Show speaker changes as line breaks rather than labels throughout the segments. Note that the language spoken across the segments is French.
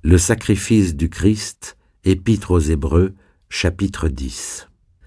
Le sacrifice du Christ, Épître aux Hébreux, chapitre 10.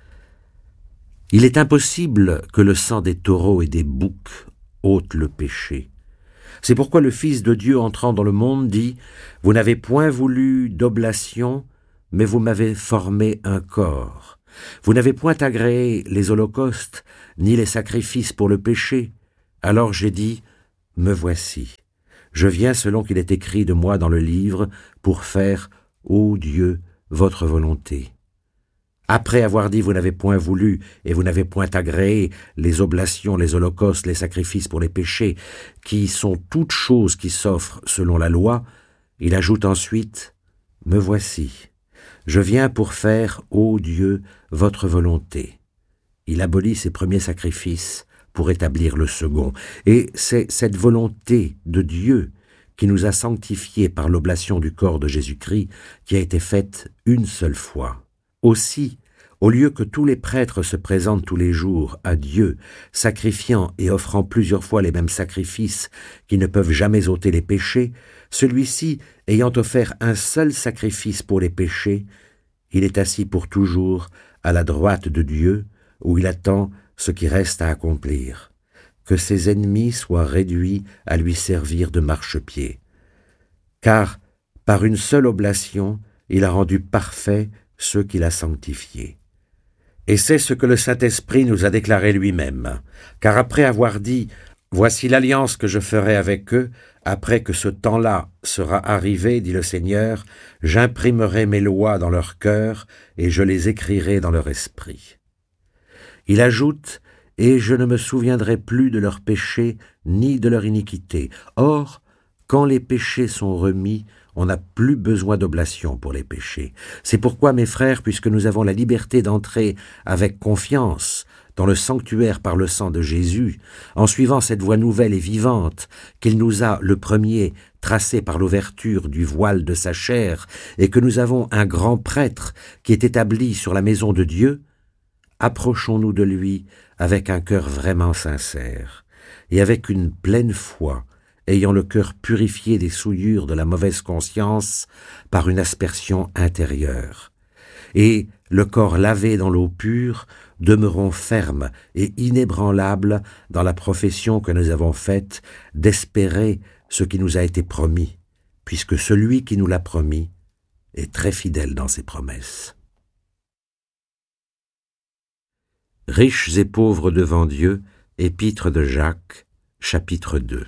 Il est impossible que le sang des taureaux et des boucs ôte le péché. C'est pourquoi le Fils de Dieu entrant dans le monde dit « Vous n'avez point voulu d'oblation, mais vous m'avez formé un corps. Vous n'avez point agréé les holocaustes, ni les sacrifices pour le péché. Alors j'ai dit « Me voici. Je viens selon qu'il est écrit de moi dans le livre, pour faire, ô Dieu, votre volonté. » Après avoir dit « Vous n'avez point voulu et vous n'avez point agréé les oblations, les holocaustes, les sacrifices pour les péchés, qui sont toutes choses qui s'offrent selon la loi », il ajoute ensuite « Me voici. Je viens pour faire, ô Dieu, votre volonté. » Il abolit ses premiers sacrifices pour établir le second. Et c'est cette volonté de Dieu qui nous a sanctifiés par l'oblation du corps de Jésus-Christ qui a été faite une seule fois. Aussi, au lieu que tous les prêtres se présentent tous les jours à Dieu, sacrifiant et offrant plusieurs fois les mêmes sacrifices qui ne peuvent jamais ôter les péchés, celui-ci, ayant offert un seul sacrifice pour les péchés, il est assis pour toujours à la droite de Dieu, où il attend ce qui reste à accomplir, que ses ennemis soient réduits à lui servir de marchepied. Car, par une seule oblation, il a rendu parfaits ceux qu'il a sanctifiés. Et c'est ce que le Saint-Esprit nous a déclaré lui-même, car après avoir dit « Voici l'alliance que je ferai avec eux, après que ce temps-là sera arrivé, dit le Seigneur, j'imprimerai mes lois dans leur cœur et je les écrirai dans leur esprit. » Il ajoute « Et je ne me souviendrai plus de leurs péchés ni de leur iniquité. » Or, quand les péchés sont remis, on n'a plus besoin d'oblation pour les péchés. C'est pourquoi, mes frères, puisque nous avons la liberté d'entrer avec confiance dans le sanctuaire par le sang de Jésus, en suivant cette voie nouvelle et vivante qu'il nous a, le premier, tracée par l'ouverture du voile de sa chair, et que nous avons un grand prêtre qui est établi sur la maison de Dieu, approchons-nous de lui avec un cœur vraiment sincère, et avec une pleine foi, ayant le cœur purifié des souillures de la mauvaise conscience par une aspersion intérieure. Et, le corps lavé dans l'eau pure, demeurons fermes et inébranlables dans la profession que nous avons faite d'espérer ce qui nous a été promis, puisque celui qui nous l'a promis est très fidèle dans ses promesses. Riches et pauvres devant Dieu, Épître de Jacques, chapitre 2.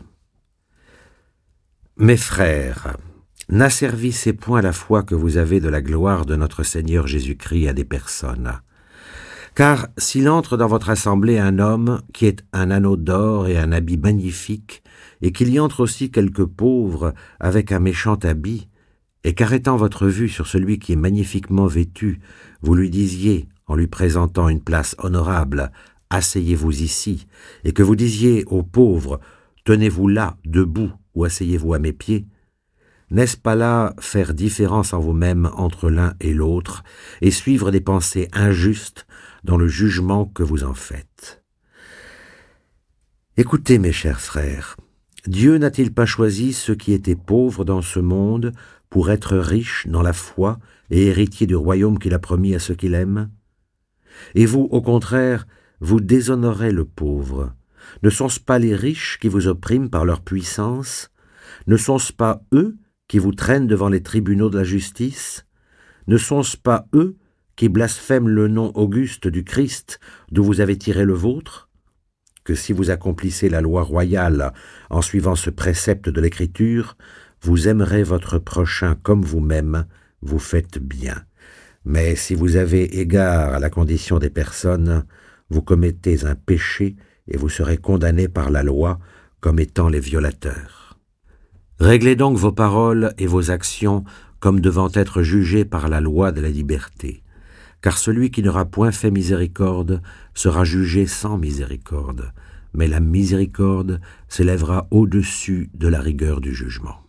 Mes frères, n'asservissez point la foi que vous avez de la gloire de notre Seigneur Jésus-Christ à des personnes. Car s'il entre dans votre assemblée un homme qui est un anneau d'or et un habit magnifique, et qu'il y entre aussi quelques pauvres avec un méchant habit, et qu'arrêtant votre vue sur celui qui est magnifiquement vêtu, vous lui disiez, en lui présentant une place honorable, « Asseyez-vous ici », et que vous disiez aux pauvres, « Tenez-vous là, debout, ou asseyez-vous à mes pieds », n'est-ce pas là faire différence en vous-même entre l'un et l'autre, et suivre des pensées injustes dans le jugement que vous en faites? Écoutez, mes chers frères, Dieu n'a-t-il pas choisi ceux qui étaient pauvres dans ce monde pour être riches dans la foi et héritiers du royaume qu'il a promis à ceux qu'il aime? Et vous, au contraire, vous déshonorez le pauvre. Ne sont-ce pas les riches qui vous oppriment par leur puissance? Ne sont-ce pas eux qui vous traînent devant les tribunaux de la justice? Ne sont-ce pas eux qui blasphèment le nom auguste du Christ d'où vous avez tiré le vôtre? Que si vous accomplissez la loi royale en suivant ce précepte de l'Écriture, vous aimerez votre prochain comme vous-même, vous faites bien. Mais si vous avez égard à la condition des personnes, vous commettez un péché et vous serez condamnés par la loi comme étant les violateurs. Réglez donc vos paroles et vos actions comme devant être jugés par la loi de la liberté, car celui qui n'aura point fait miséricorde sera jugé sans miséricorde, mais la miséricorde s'élèvera au-dessus de la rigueur du jugement.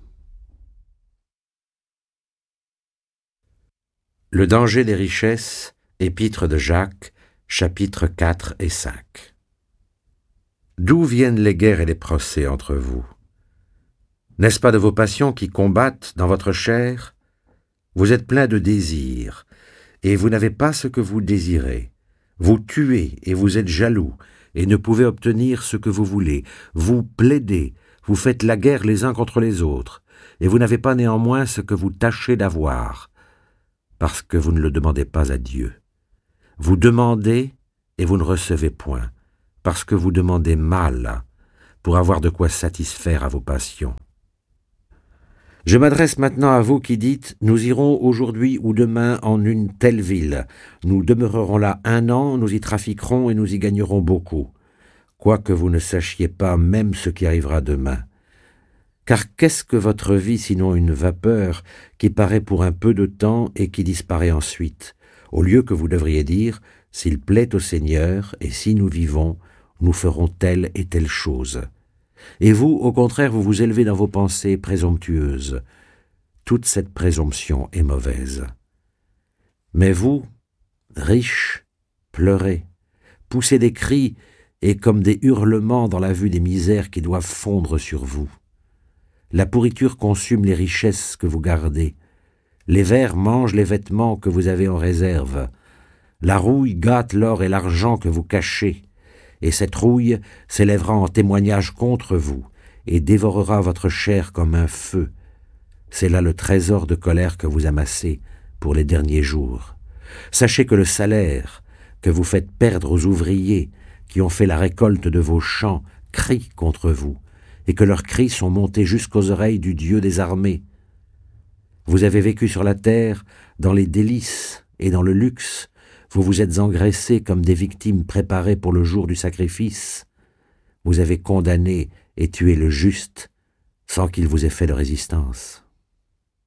Le danger des richesses, Épître de Jacques, chapitres 4 et 5. D'où viennent les guerres et les procès entre vous? N'est-ce pas de vos passions qui combattent dans votre chair? Vous êtes plein de désirs, et vous n'avez pas ce que vous désirez. Vous tuez et vous êtes jaloux, et ne pouvez obtenir ce que vous voulez. Vous plaidez, vous faites la guerre les uns contre les autres, et vous n'avez pas néanmoins ce que vous tâchez d'avoir, parce que vous ne le demandez pas à Dieu. Vous demandez et vous ne recevez point, parce que vous demandez mal, pour avoir de quoi satisfaire à vos passions. Je m'adresse maintenant à vous qui dites « Nous irons aujourd'hui ou demain en une telle ville. Nous demeurerons là 1 an, nous y trafiquerons et nous y gagnerons beaucoup. » Quoique vous ne sachiez pas même ce qui arrivera demain. Car qu'est-ce que votre vie sinon une vapeur qui paraît pour un peu de temps et qui disparaît ensuite, au lieu que vous devriez dire « S'il plaît au Seigneur, et si nous vivons, nous ferons telle et telle chose. » Et vous, au contraire, vous vous élevez dans vos pensées présomptueuses. Toute cette présomption est mauvaise. Mais vous, riches, pleurez, poussez des cris et comme des hurlements dans la vue des misères qui doivent fondre sur vous. La pourriture consume les richesses que vous gardez. Les vers mangent les vêtements que vous avez en réserve. La rouille gâte l'or et l'argent que vous cachez. Et cette rouille s'élèvera en témoignage contre vous, et dévorera votre chair comme un feu. C'est là le trésor de colère que vous amassez pour les derniers jours. Sachez que le salaire que vous faites perdre aux ouvriers qui ont fait la récolte de vos champs crie contre vous, et que leurs cris sont montés jusqu'aux oreilles du Dieu des armées. Vous avez vécu sur la terre dans les délices et dans le luxe. Vous vous êtes engraissés comme des victimes préparées pour le jour du sacrifice. Vous avez condamné et tué le juste sans qu'il vous ait fait de résistance.